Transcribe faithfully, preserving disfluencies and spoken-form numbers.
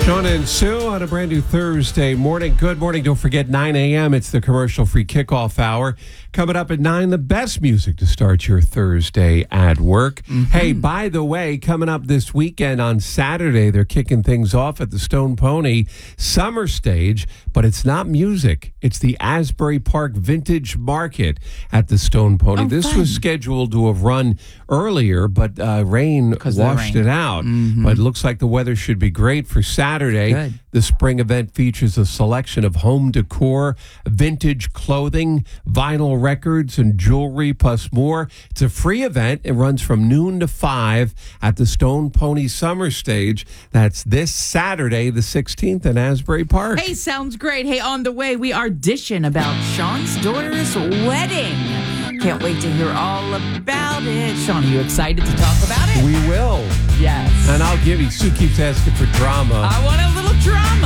Sean and Sue on a brand new Thursday morning. Good morning. Don't forget, nine a.m. It's the commercial-free kickoff hour. Coming up at nine, the best music to start your Thursday at work. Mm-hmm. Hey, by the way, coming up this weekend on Saturday, they're kicking things off at the Stone Pony Summer Stage, but it's not music. It's the Asbury Park Vintage Market at the Stone Pony. Oh, this fun. was scheduled to have run earlier, but uh, rain washed rain. it out. Mm-hmm. But it looks like the weather should be great for Saturday. Good. The spring event features a selection of home decor, vintage clothing, vinyl records, and jewelry, plus more. It's a free event. It runs from noon to five at the Stone Pony Summer Stage. That's this Saturday, the sixteenth, in Asbury Park. Hey, sounds great. Hey, on the way, we are dishing about Sean's daughter's wedding. Can't wait to hear all about it. Sean, are you excited to talk about it? We will. Yes. And I'll give you, Sue keeps asking for drama. I want a little